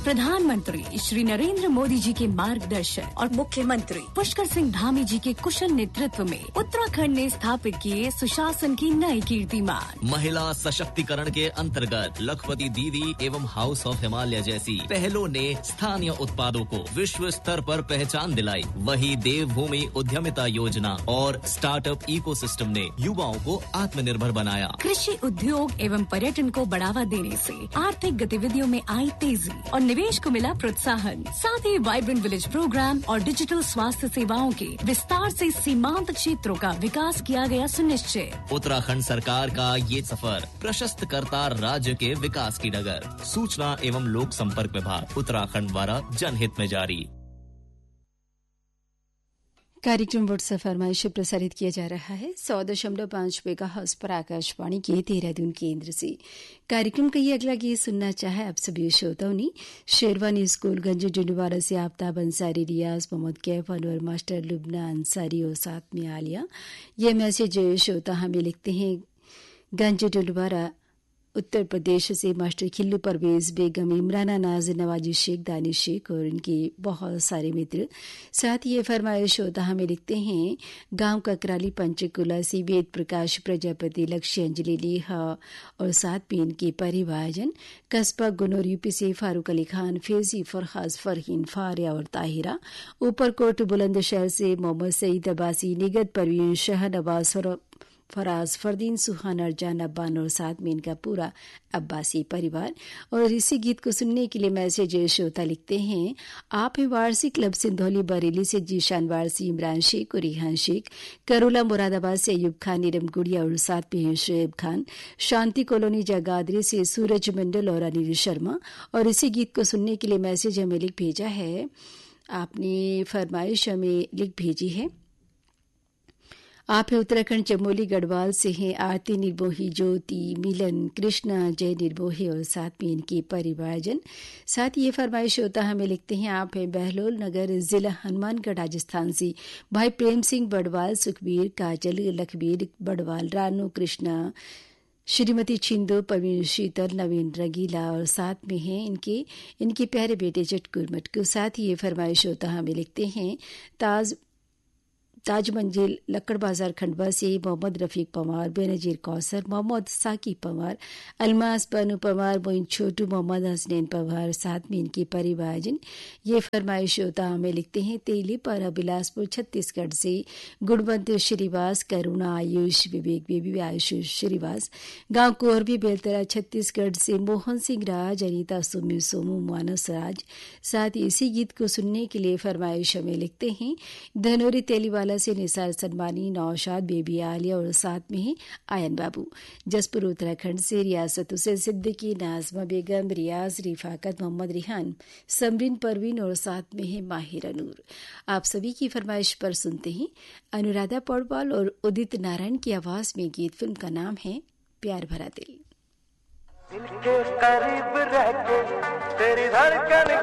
प्रधानमंत्री श्री नरेंद्र मोदी जी के मार्गदर्शन और मुख्यमंत्री पुष्कर सिंह धामी जी के कुशल नेतृत्व में उत्तराखंड ने स्थापित किए सुशासन की नई कीर्तिमान। महिला सशक्तिकरण के अंतर्गत लखपति दीदी एवं हाउस ऑफ हिमालय जैसी पहलों ने स्थानीय उत्पादों को विश्व स्तर पर पहचान दिलाई। वहीं देवभूमि उद्यमिता योजना और स्टार्टअप इकोसिस्टम ने युवाओं को आत्मनिर्भर बनाया। कृषि उद्योग एवं पर्यटन को बढ़ावा देने से आर्थिक गतिविधियों में आई तेजी और निवेश को मिला प्रोत्साहन। साथ ही वाइब्रेंट विलेज प्रोग्राम और डिजिटल स्वास्थ्य सेवाओं के विस्तार से सीमांत क्षेत्रों का विकास किया गया सुनिश्चित। उत्तराखंड सरकार का ये सफर प्रशस्त करता राज्य के विकास की डगर। सूचना एवं लोक संपर्क विभाग उत्तराखंड द्वारा जनहित में जारी। कार्यक्रम व्हाट्सएप फरमाइश प्रसारित किया जा रहा है 100.5 मेगाहर्ट्ज पर आकाशवाणी के देहरादून केंद्र से। कार्यक्रम का ये अगला गीत सुनना चाहे आप सभी श्रोताओं ने। शेरवानी स्कूल गंज डुंडवारा से आफ्ताब अंसारी, रियाज मोहम्मद कैफ, अनवर मास्टर, लुबना अंसारी और साथ में आलिया। ये मैसेज श्रोता हमें लिखते हैं गंज डुंडवारा उत्तर प्रदेश से मास्टर खिल्लू परवेज बेगम, इमराना नाज, नवाजी शेख, दानिश शेख और इनके बहुत सारे मित्र। साथ ही ये फरमाइश होता हमें लिखते हैं गांव ककराली पंचकुला से वेद प्रकाश प्रजापति, लक्ष्य अंजलि लेहा और साथ में इनके परिवारजन। कस्बा गुनोर यूपी से फारूक अली खान, फैजी, फरहाज, फरहीन, फारिया और ताहिरा। ऊपरकोट बुलंदशहर से मोहम्मद सईद अब्बासी, निगत परवीन, शाह नवाज, फराज, फरदीन, सुहान, अरजान, अब्बान और साथ में इनका पूरा अब्बासी परिवार। और इसी गीत को सुनने के लिए मैसेज श्रोता लिखते हैं आप हैं वारसी क्लब सिंधौली बरेली से जीशान वारसी, इमरान शेख और रिहान शेख, करोला मुरादाबाद से अयूब खान, नीरम गुड़िया और साथ में शुएब खान, शांति कॉलोनी जगाधरी से सूरज मंडल और अनिल शर्मा। और इसी गीत को सुनने के लिए मैसेज हमें लिख भेजा है, आपने फरमाइश हमें लिख भेजी है। आप है उत्तराखंड चमोली गढ़वाल से हैं आरती निर्मोही, ज्योति, मिलन, कृष्णा, जय निर्मोही और साथ में इनके परिवारजन। साथ ही ये फरमाइश होता हमें लिखते हैं आप हैं बहलोल नगर, जिला हनुमानगढ़, राजस्थान से भाई प्रेम सिंह बड़वाल, सुखबीर, काजल, लखबीर बड़वाल, रानू, कृष्णा, श्रीमती छिंदो, प्रवीण, शीतल, नवीन, रंगीला और साथ में हैं इनके प्यारे बेटे चटकुर मटकू। साथ ही ये फरमाइश होता हमें लिखते हैं ताज मंजिल लक्कड़ बाजार खंडवा से मोहम्मद रफीक पवार, बेनजीर कौसर, मोहम्मद साकी पवार, अलमास बानू पवार, मोइन छोटू, मोहम्मद हसनैन पवार, साथ में इनके परिवारजन। ये फरमाइश होता हमें लिखते हैं तेली पर बिलासपुर छत्तीसगढ़ से गुणवंत श्रीवास, करुणा, आयुष, विवेक बेबी, आयुष श्रीवास, गांव कोरबी बेलतरा छत्तीसगढ़ से मोहन सिंह राज, अनीता, सुमी, सोमू, मानस राज। साथ ही इसी गीत को सुनने के लिए फरमाइश हमें लिखते हैं धनोरी तेलीवाला से निसार सनमानी, नौशाद, बेबी आलिया और साथ में ही आयन बाबू। जसपुर उत्तराखंड से रियासत हुसैन सिद्दीकी, नाजमा बेगम, रियाज, रिफाकत, मोहम्मद रिहान, समरीन परवीन और साथ में है माहिर अनूर। आप सभी की फरमाइश पर सुनते हैं अनुराधा पौडवाल और उदित नारायण की आवाज में गीत। फिल्म का नाम है प्यार भरा दिल। दिल के करीब रह के तेरी धड़कन